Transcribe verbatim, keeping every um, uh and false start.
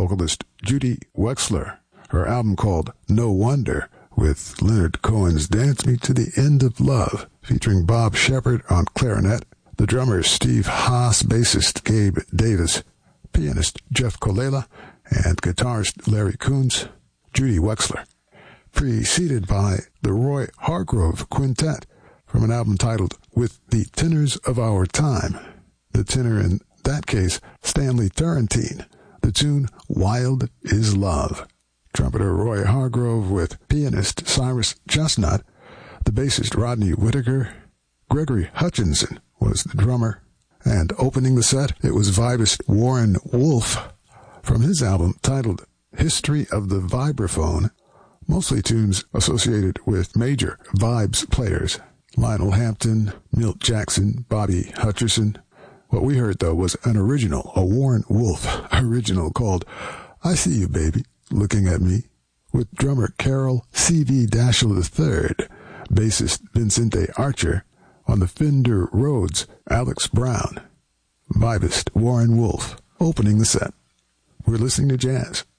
vocalist Judy Wexler. Her album called No Wonder, with Leonard Cohen's Dance Me to the End of Love, featuring Bob Shepard on clarinet, the drummer Steve Haas, bassist Gabe Davis, pianist Jeff Colella, and guitarist Larry Coons. Judy Wexler, preceded by the Roy Hargrove Quintet from an album titled With the Tenors of Our Time. The tenor in that case, Stanley Turrentine. The tune Wild is Love. Trumpeter Roy Hargrove with pianist Cyrus Chestnut, the bassist Rodney Whitaker. Gregory Hutchinson was the drummer. And opening the set, it was vibist Warren Wolf from his album titled History of the Vibraphone, mostly tunes associated with major vibes players. Lionel Hampton, Milt Jackson, Bobby Hutcherson. What we heard, though, was an original, a Warren Wolf original called I See You, Baby, Looking at Me, with drummer Carol C V Dashel the third, bassist Vincente Archer, on the Fender Rhodes, Alex Brown. Vibist Warren Wolf, opening the set. We're listening to jazz